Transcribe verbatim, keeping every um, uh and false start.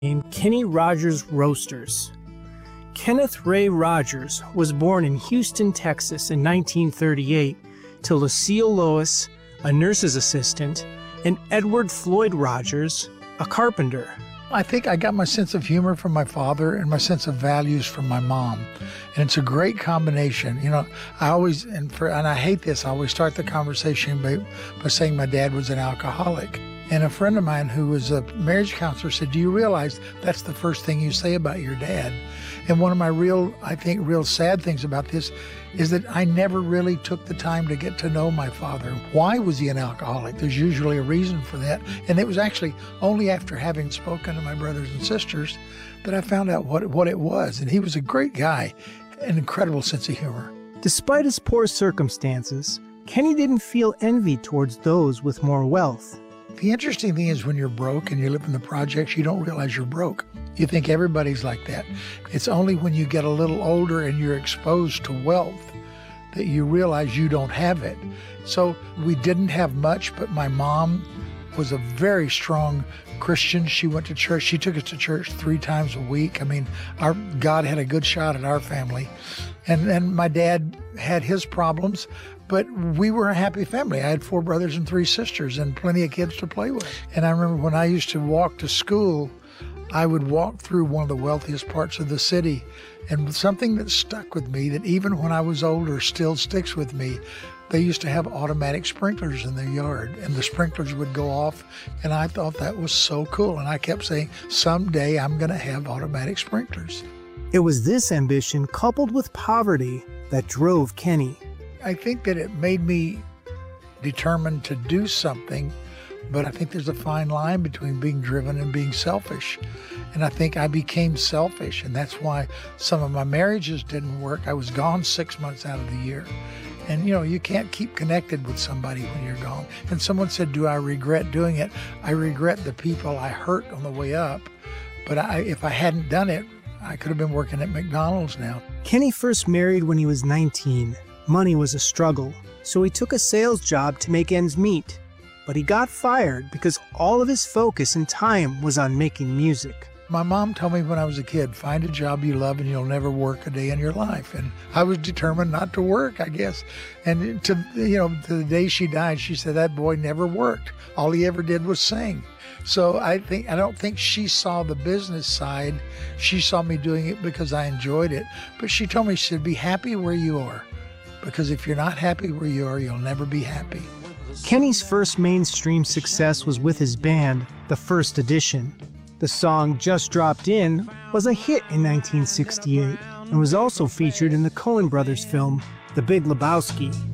named Kenny Rogers Roasters. Kenneth Ray Rogers was born in Houston, Texas in nineteen thirty-eight to Lucille Lois, a nurse's assistant, and Edward Floyd Rogers, a carpenter. I think I got my sense of humor from my father and my sense of values from my mom. And it's a great combination. You know, I always, and, for, and I hate this, I always start the conversation by, by saying my dad was an alcoholic. And a friend of mine who was a marriage counselor said, do you realize that's the first thing you say about your dad? And one of my real, I think, real sad things about this is that I never really took the time to get to know my father. Why was he an alcoholic? There's usually a reason for that. And it was actually only after having spoken to my brothers and sisters that I found out what, what it was. And he was a great guy, an incredible sense of humor. Despite his poor circumstances, Kenny didn't feel envy towards those with more wealth. The interesting thing is when you're broke and you live in the projects, you don't realize you're broke. You think everybody's like that. It's only when you get a little older and you're exposed to wealth that you realize you don't have it. So we didn't have much, but my mom was a very strong Christian. She went to church. She took us to church three times a week. I mean, our God had a good shot at our family. And, and my dad had his problems, but we were a happy family. I had four brothers and three sisters and plenty of kids to play with. And I remember when I used to walk to school, I would walk through one of the wealthiest parts of the city. And something that stuck with me, that even when I was older still sticks with me, they used to have automatic sprinklers in their yard, and the sprinklers would go off, and I thought that was so cool. And I kept saying, someday I'm going to have automatic sprinklers. It was this ambition, coupled with poverty, that drove Kenny. I think that it made me determined to do something, but I think there's a fine line between being driven and being selfish. And I think I became selfish, and that's why some of my marriages didn't work. I was gone six months out of the year. And, you know, you can't keep connected with somebody when you're gone. And someone said, do I regret doing it? I regret the people I hurt on the way up. But I, if I hadn't done it, I could have been working at McDonald's now. Kenny first married when he was nineteen. Money was a struggle, so he took a sales job to make ends meet. But he got fired because all of his focus and time was on making music. My mom told me when I was a kid, find a job you love and you'll never work a day in your life. And I was determined not to work, I guess. And to, you know, to the day she died, she said that boy never worked. All he ever did was sing. So I think I don't think she saw the business side. She saw me doing it because I enjoyed it. But she told me, she said, be happy where you are. Because if you're not happy where you are, you'll never be happy. Kenny's first mainstream success was with his band, The First Edition. The song Just Dropped In was a hit in nineteen sixty-eight and was also featured in the Coen Brothers film, The Big Lebowski.